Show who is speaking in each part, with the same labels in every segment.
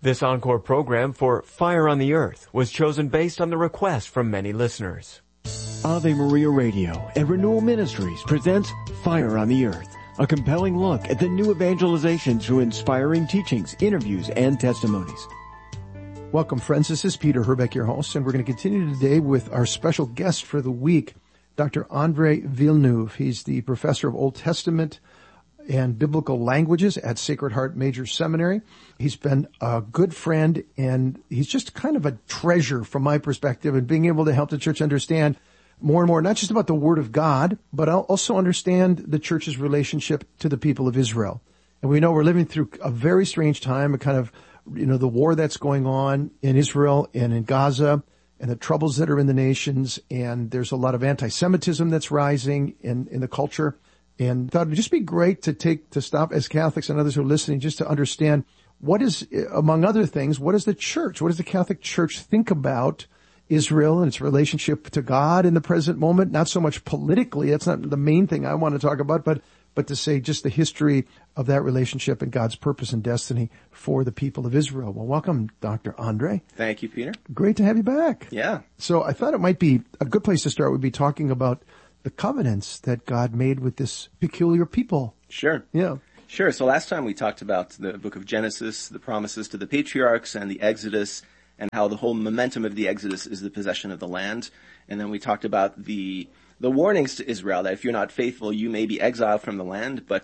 Speaker 1: This encore program for Fire on the Earth was chosen based on the request from many listeners. Ave Maria Radio and Renewal Ministries presents Fire on the Earth, a compelling look at the new evangelization through inspiring teachings, interviews, and testimonies.
Speaker 2: Welcome, friends. This is Peter Herbeck, your host, and we're going to continue today with our special guest for the week, Dr. Andre Villeneuve. He's the professor of Old Testament and Biblical Languages at Sacred Heart Major Seminary. He's been a good friend, and he's just kind of a treasure from my perspective in being able to help the church understand more and more, not just about the Word of God, but also understand the church's relationship to the people of Israel. And we know we're living through a very strange time, a kind of, the war that's going on in Israel and in Gaza, and the troubles that are in the nations, and there's a lot of anti-Semitism that's rising in the culture. And thought it'd just be great to stop as Catholics and others who are listening just to understand what is, among other things, what does the Catholic Church think about Israel and its relationship to God in the present moment? Not so much politically, that's not the main thing I want to talk about, but to say just the history of that relationship and God's purpose and destiny for the people of Israel. Well, welcome, Dr. Andre.
Speaker 3: Thank you, Peter.
Speaker 2: Great to have you back.
Speaker 3: Yeah.
Speaker 2: So I thought it might be a good place to start would be talking about the covenants that God made with this peculiar people.
Speaker 3: Sure.
Speaker 2: Yeah.
Speaker 3: Sure. So last time we talked about the book of Genesis, the promises to the patriarchs and the Exodus, and how the whole momentum of the Exodus is the possession of the land. And then we talked about the warnings to Israel that if you're not faithful, you may be exiled from the land, but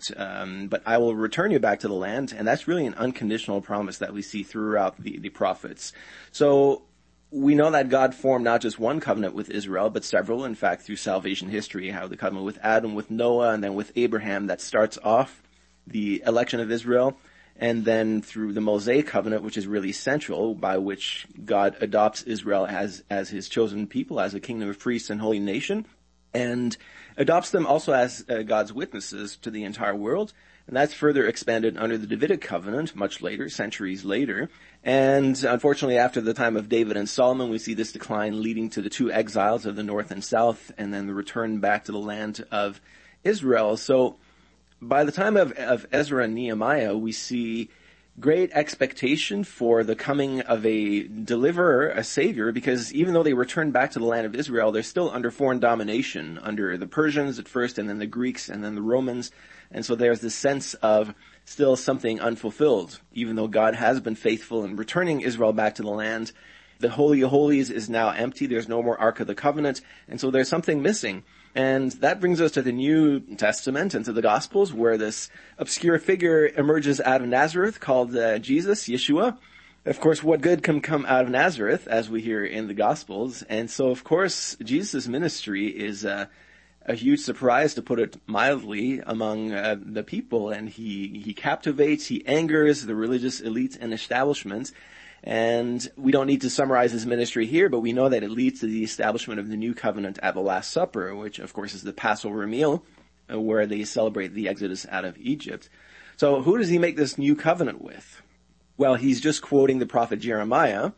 Speaker 3: I will return you back to the land. And that's really an unconditional promise that we see throughout the prophets. So we know that God formed not just one covenant with Israel, but several. In fact, through salvation history, how the covenant with Adam, with Noah, and then with Abraham that starts off the election of Israel. And then through the Mosaic covenant, which is really central, by which God adopts Israel as his chosen people, as a kingdom of priests and holy nation, and adopts them also as God's witnesses to the entire world. And that's further expanded under the Davidic covenant much later, centuries later. And unfortunately, after the time of David and Solomon, we see this decline leading to the two exiles of the north and south, and then the return back to the land of Israel. So by the time of Ezra and Nehemiah, we see great expectation for the coming of a deliverer, a savior, because even though they return back to the land of Israel, they're still under foreign domination, under the Persians at first, and then the Greeks, and then the Romans. And so there's this sense of still something unfulfilled. Even though God has been faithful in returning Israel back to the land, the Holy of Holies is now empty. There's no more Ark of the Covenant. And so there's something missing. And that brings us to the New Testament and to the Gospels, where this obscure figure emerges out of Nazareth called Jesus, Yeshua. Of course, what good can come out of Nazareth, as we hear in the Gospels? And so, of course, Jesus' ministry is a huge surprise, to put it mildly, among the people. And he captivates, he angers the religious elite and establishment. And we don't need to summarize his ministry here, but we know that it leads to the establishment of the new covenant at the Last Supper, which of course is the Passover meal, where they celebrate the Exodus out of Egypt. So who does he make this new covenant with? Well, he's just quoting the prophet Jeremiah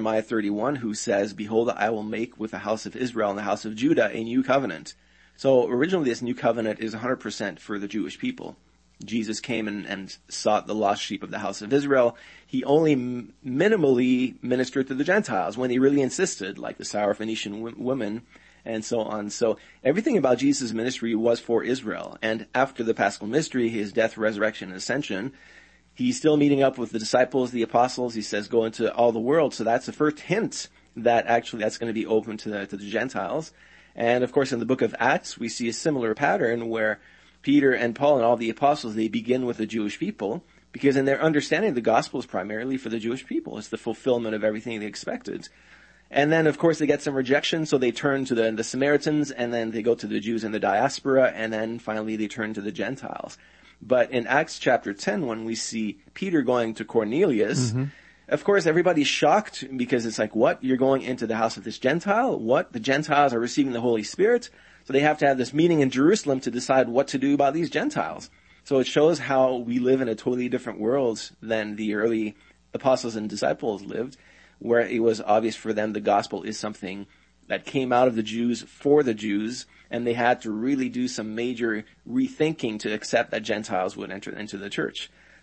Speaker 3: 31, who says, "Behold, I will make with the house of Israel and the house of Judah a new covenant." So originally this new covenant is 100% for the Jewish people. Jesus came and sought the lost sheep of the house of Israel. He only minimally ministered to the Gentiles when he really insisted, like the Syrophoenician women and so on. So everything about Jesus' ministry was for Israel. And after the Paschal mystery, his death, resurrection, and ascension, he's still meeting up with the disciples, the apostles. He says, go into all the world. So that's the first hint that actually that's going to be open to the Gentiles. And of course, in the book of Acts, we see a similar pattern where Peter and Paul and all the apostles, they begin with the Jewish people, because in their understanding, the gospel is primarily for the Jewish people. It's the fulfillment of everything they expected. And then, of course, they get some rejection, so they turn to the Samaritans, and then they go to the Jews in the diaspora, and then finally they turn to the Gentiles. But in Acts chapter 10, when we see Peter going to Cornelius, of course, everybody's shocked, because it's like, what? You're going into the house of this Gentile? What? The Gentiles are receiving the Holy Spirit? So they have to have this meeting in Jerusalem to decide what to do about these Gentiles. So it shows how we live in a totally different world than the early apostles and disciples lived, where it was obvious for them the gospel is something that came out of the Jews for the Jews, and they had to really do some major rethinking to accept that Gentiles would enter into the church.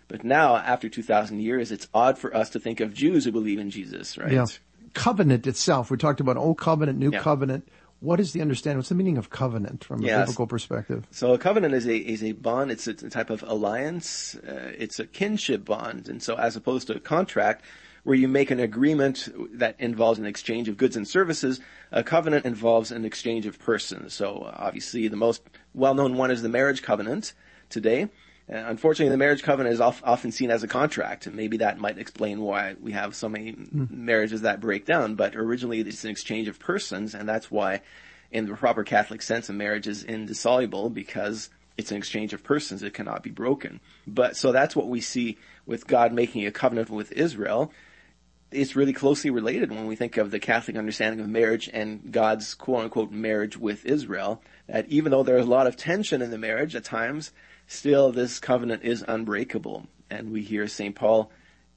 Speaker 3: But now, after 2,000 years, it's odd for us to think of Jews who believe in Jesus, right?
Speaker 2: Yeah. Covenant itself, we talked about Old Covenant, New
Speaker 3: Yeah.
Speaker 2: Covenant. What is the understanding? What's the meaning of covenant from a biblical perspective?
Speaker 3: So a covenant is a bond. It's a type of alliance. It's a kinship bond. And so as opposed to a contract where you make an agreement that involves an exchange of goods and services, a covenant involves an exchange of persons. So obviously the most well-known one is the marriage covenant today. Unfortunately, the marriage covenant is often seen as a contract, and maybe that might explain why we have so many marriages that break down. But originally, it's an exchange of persons, and that's why, in the proper Catholic sense, a marriage is indissoluble, because it's an exchange of persons. It cannot be broken. But so that's what we see with God making a covenant with Israel. It's really closely related when we think of the Catholic understanding of marriage and God's quote-unquote marriage with Israel, that even though there's a lot of tension in the marriage at times, still this covenant is unbreakable. And we hear St. Paul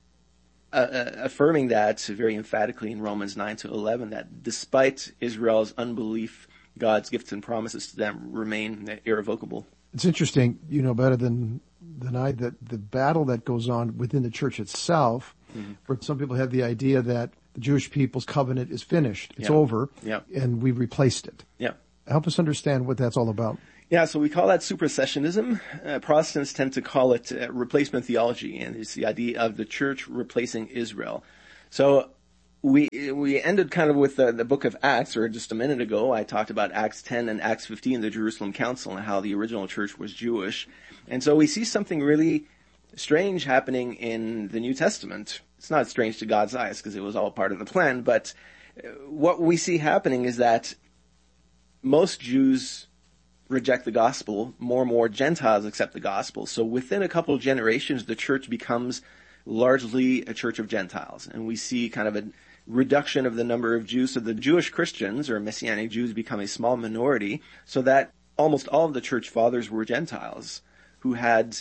Speaker 3: affirming that very emphatically in Romans 9-11, that despite Israel's unbelief, God's gifts and promises to them remain irrevocable.
Speaker 2: It's interesting, you know better than I, that the battle that goes on within the church itself, where some people have the idea that the Jewish people's covenant is finished, it's over, and we've replaced it.
Speaker 3: Yeah.
Speaker 2: Help us understand what that's all about.
Speaker 3: Yeah, so we call that supersessionism. Protestants tend to call it replacement theology, and it's the idea of the church replacing Israel. So we ended kind of with the book of Acts, or just a minute ago, I talked about Acts 10 and Acts 15, the Jerusalem Council, and how the original church was Jewish. And so we see something really strange happening in the New Testament. It's not strange to God's eyes, because it was all part of the plan, but what we see happening is that most Jews reject the gospel, more and more Gentiles accept the gospel. So within a couple of generations, the church becomes largely a church of Gentiles. And we see kind of a reduction of the number of Jews. So the Jewish Christians, or Messianic Jews, become a small minority, so that almost all of the church fathers were Gentiles who had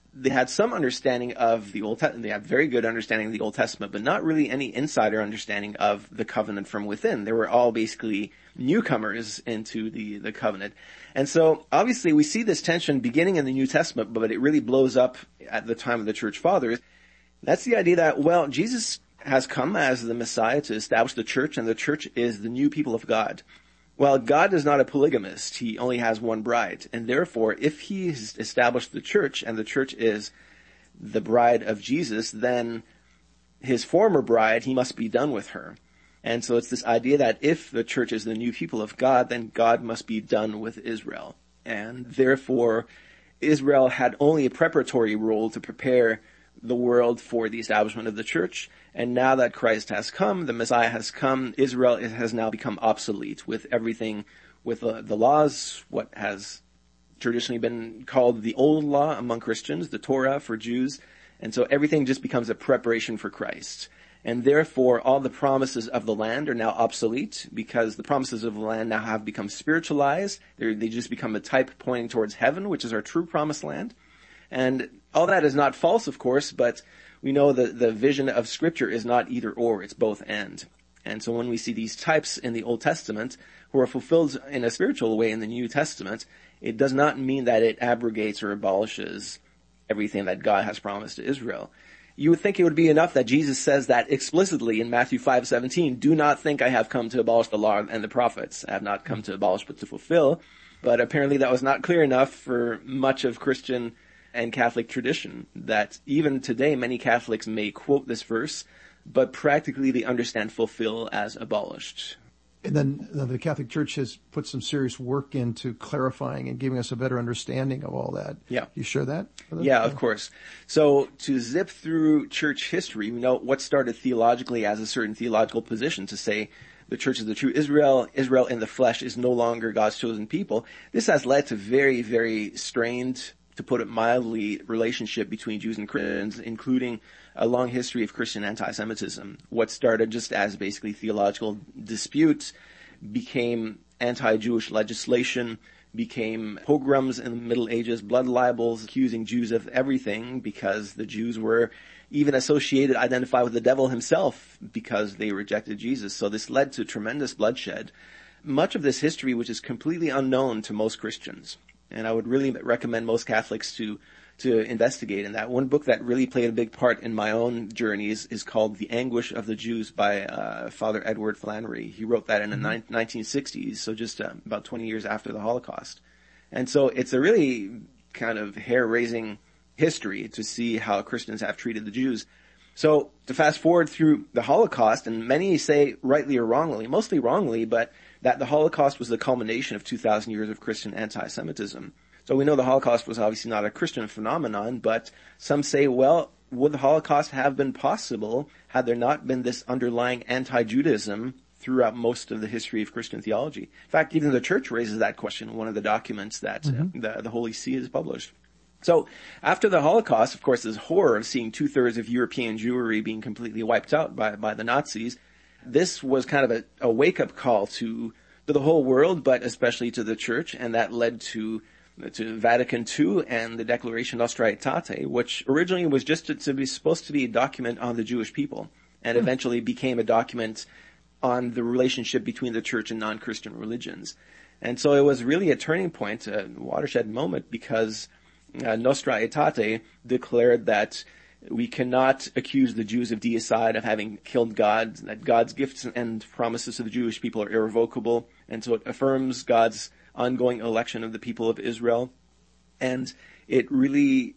Speaker 3: some understanding of the Old Testament. They had very good understanding of the Old Testament, but not really any insider understanding of the covenant from within. They were all basically newcomers into the covenant. And so obviously we see this tension beginning in the New Testament, but it really blows up at the time of the church fathers. That's the idea that, well, Jesus has come as the Messiah to establish the church, and the church is the new people of God. Well, God is not a polygamist. He only has one bride. And therefore, if he has established the church, and the church is the bride of Jesus, then his former bride, he must be done with her. And so it's this idea that if the church is the new people of God, then God must be done with Israel. And therefore, Israel had only a preparatory role to prepare the world for the establishment of the church. And now that Christ has come, the Messiah has come, Israel has now become obsolete with everything, with the laws, what has traditionally been called the old law among Christians, the Torah for Jews. And so everything just becomes a preparation for Christ. And therefore, all the promises of the land are now obsolete, because the promises of the land now have become spiritualized. They just become a type pointing towards heaven, which is our true promised land. And all that is not false, of course, but we know that the vision of Scripture is not either or, it's both and. And so when we see these types in the Old Testament who are fulfilled in a spiritual way in the New Testament, it does not mean that it abrogates or abolishes everything that God has promised to Israel. You would think it would be enough that Jesus says that explicitly in Matthew 5:17, do not think I have come to abolish the law and the prophets. I have not come to abolish but to fulfill. But apparently that was not clear enough for much of Christian and Catholic tradition, that even today many Catholics may quote this verse, but practically they understand fulfill as abolished.
Speaker 2: And then the Catholic Church has put some serious work into clarifying and giving us a better understanding of all that.
Speaker 3: Yeah.
Speaker 2: You share that?
Speaker 3: Yeah, of course. So to zip through church history, we know what started theologically as a certain theological position to say the church is the true Israel. Israel in the flesh is no longer God's chosen people. This has led to very, very strained, to put it mildly, relationship between Jews and Christians, including a long history of Christian anti-Semitism. What started just as basically theological disputes became anti-Jewish legislation, became pogroms in the Middle Ages, blood libels, accusing Jews of everything because the Jews were even identified with the devil himself because they rejected Jesus. So this led to tremendous bloodshed. Much of this history, which is completely unknown to most Christians. And I would really recommend most Catholics to to investigate. And that one book that really played a big part in my own journeys is called The Anguish of the Jews by Father Edward Flannery. He wrote that in the 1960s, so just about 20 years after the Holocaust. And so it's a really kind of hair-raising history to see how Christians have treated the Jews. So to fast forward through the Holocaust, and many say rightly or wrongly, mostly wrongly, but that the Holocaust was the culmination of 2,000 years of Christian anti-Semitism. So we know the Holocaust was obviously not a Christian phenomenon, but some say, well, would the Holocaust have been possible had there not been this underlying anti-Judaism throughout most of the history of Christian theology? In fact, even the church raises that question in one of the documents that the Holy See has published. So after the Holocaust, of course, this horror of seeing 2/3 of European Jewry being completely wiped out by the Nazis, this was kind of a wake-up call to the whole world, but especially to the church, and that led to Vatican II and the Declaration Nostra Aetate, which originally was just supposed to be a document on the Jewish people, and eventually became a document on the relationship between the church and non-Christian religions. And so it was really a turning point, a watershed moment, because Nostra Aetate declared that we cannot accuse the Jews of deicide, of having killed God, that God's gifts and promises to the Jewish people are irrevocable, and so it affirms God's ongoing election of the people of Israel. And it really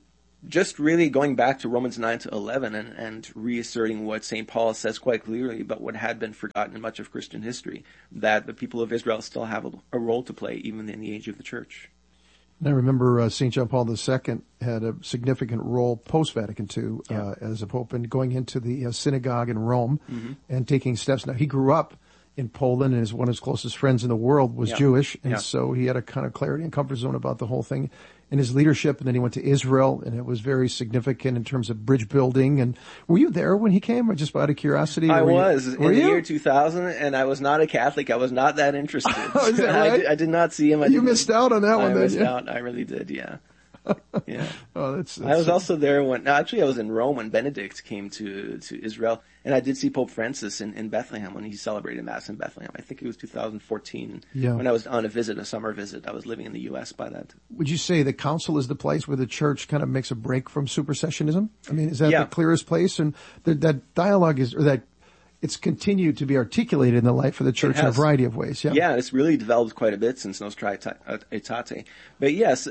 Speaker 3: going back to Romans 9-11 and reasserting what St. Paul says quite clearly about what had been forgotten in much of Christian history, that the people of Israel still have a role to play even in the age of the church.
Speaker 2: And I remember St. John Paul II had a significant role post-Vatican II as a pope, and going into the synagogue in Rome and taking steps. Now, he grew up in Poland, and one of his closest friends in the world was Jewish, and so he had a kind of clarity and comfort zone about the whole thing in his leadership. And then he went to Israel, and it was very significant in terms of bridge building. And were you there when he came, or just out of curiosity?
Speaker 3: I was in the year 2000, and I was not a Catholic. I was not that interested.
Speaker 2: Oh, is that right?
Speaker 3: I did not see him.
Speaker 2: You missed out on that one.
Speaker 3: I missed out. I really did. Yeah. Yeah.
Speaker 2: Oh, that's
Speaker 3: I was also there I was in Rome when Benedict came to Israel, and I did see Pope Francis in Bethlehem when he celebrated Mass in Bethlehem. I think it was 2014 when I was on a summer visit. I was living in the U.S. by that.
Speaker 2: Would you say the council is the place where the church kind of makes a break from supersessionism? I mean, is that the clearest place? And that dialogue it's continued to be articulated in the life of the church in a variety of ways.
Speaker 3: Yeah, it's really developed quite a bit since Nostra Aetate. But yes,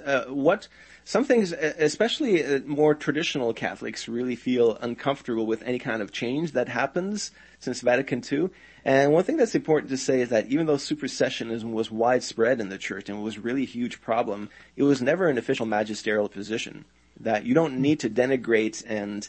Speaker 3: some things, especially more traditional Catholics, really feel uncomfortable with any kind of change that happens since Vatican II. And one thing that's important to say is that even though supersessionism was widespread in the church and was really a huge problem, it was never an official magisterial position. That you don't need to denigrate and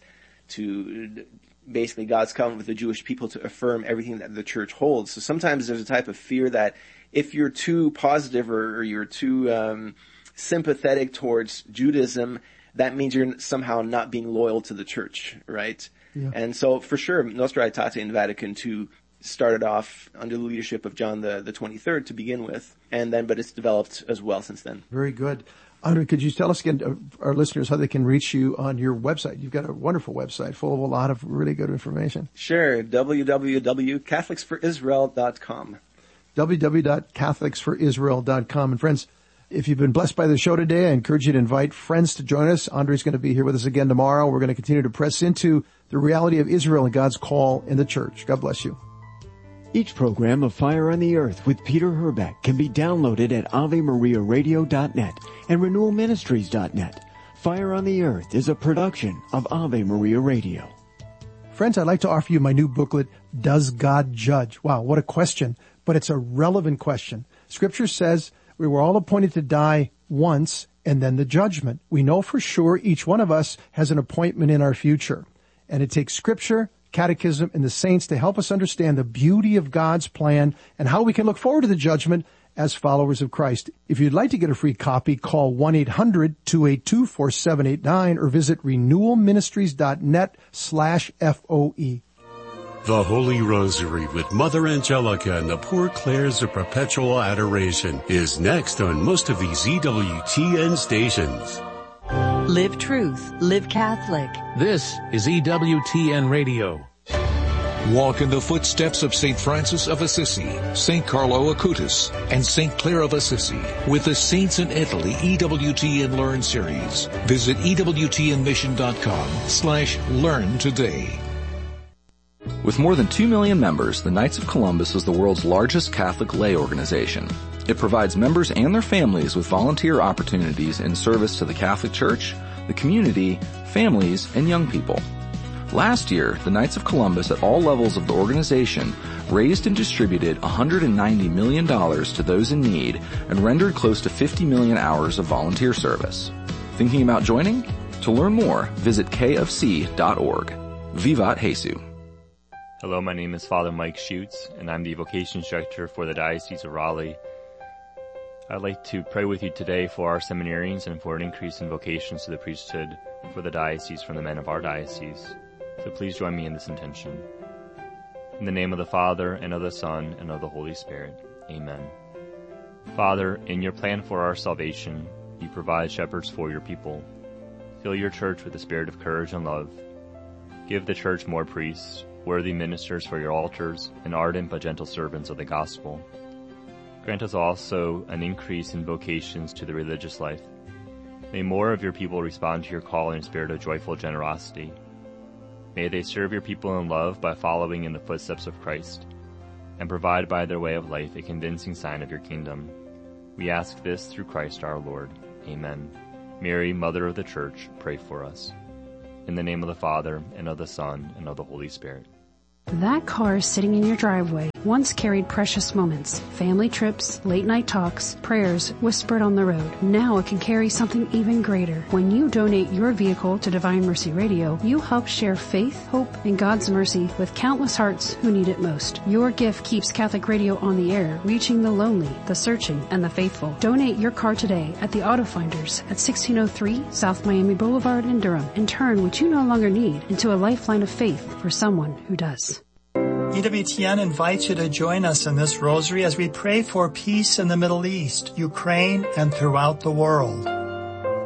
Speaker 3: to basically God's covenant with the Jewish people to affirm everything that the church holds. So sometimes there's a type of fear that if you're too positive or you're too sympathetic towards Judaism, that means you're somehow not being loyal to the church, right? Yeah. And so for sure, Nostra Aetate in Vatican II started off under the leadership of John the 23rd to begin with, but it's developed as well since then.
Speaker 2: Very good. Andre, could you tell us again, our listeners, how they can reach you on your website? You've got a wonderful website full of a lot of really good information.
Speaker 3: Sure. www.catholicsforisrael.com.
Speaker 2: www.catholicsforisrael.com. And friends, if you've been blessed by the show today, I encourage you to invite friends to join us. Andre's going to be here with us again tomorrow. We're going to continue to press into the reality of Israel and God's call in the church. God bless you.
Speaker 1: Each program of Fire on the Earth with Peter Herbeck can be downloaded at AveMariaRadio.net and RenewalMinistries.net. Fire on the Earth is a production of Ave Maria Radio.
Speaker 2: Friends, I'd like to offer you my new booklet, Does God Judge? Wow, what a question, but it's a relevant question. Scripture says we were all appointed to die once and then the judgment. We know for sure each one of us has an appointment in our future. And it takes Scripture, Catechism, and the saints to help us understand the beauty of God's plan and how we can look forward to the judgment as followers of Christ. If you'd like to get a free copy, call 1-800-282-4789 or visit renewalministries.net/FOE.
Speaker 4: The Holy Rosary with Mother Angelica and the Poor Clares of Perpetual Adoration is next on most of these EWTN stations.
Speaker 5: Live truth, live Catholic.
Speaker 6: This is EWTN Radio.
Speaker 5: Walk in the footsteps of St. Francis of Assisi, St. Carlo Acutis, and St. Clare of Assisi with the Saints in Italy EWTN Learn series. Visit EWTNmission.com/learn today.
Speaker 6: With more than 2 million members, the Knights of Columbus is the world's largest Catholic lay organization. It provides members and their families with volunteer opportunities in service to the Catholic Church, the community, families, and young people. Last year, the Knights of Columbus at all levels of the organization raised and distributed $190 million to those in need and rendered close to 50 million hours of volunteer service. Thinking about joining? To learn more, visit kfc.org. Vivat Jesu.
Speaker 7: Hello, my name is Father Mike Schutz, and I'm the Vocations Director for the Diocese of Raleigh. I'd like to pray with you today for our seminarians and for an increase in vocations to the priesthood for the diocese from the men of our diocese. So please join me in this intention. In the name of the Father, and of the Son, and of the Holy Spirit. Amen. Father, in your plan for our salvation, you provide shepherds for your people. Fill your church with the spirit of courage and love. Give the church more priests, worthy ministers for your altars, and ardent but gentle servants of the gospel. Grant us also an increase in vocations to the religious life. May more of your people respond to your call in a spirit of joyful generosity. May they serve your people in love by following in the footsteps of Christ, and provide by their way of life a convincing sign of your kingdom. We ask this through Christ our Lord. Amen. Mary, Mother of the Church, pray for us. In the name of the Father, and of the Son, and of the Holy Spirit.
Speaker 8: That car sitting in your driveway once carried precious moments, family trips, late-night talks, prayers whispered on the road. Now it can carry something even greater. When you donate your vehicle to Divine Mercy Radio, you help share faith, hope, and God's mercy with countless hearts who need it most. Your gift keeps Catholic Radio on the air, reaching the lonely, the searching, and the faithful. Donate your car today at the Auto Finders at 1603 South Miami Boulevard in Durham, and turn what you no longer need into a lifeline of faith for someone who does.
Speaker 9: EWTN invites you to join us in this rosary as we pray for peace in the Middle East, Ukraine, and throughout the world.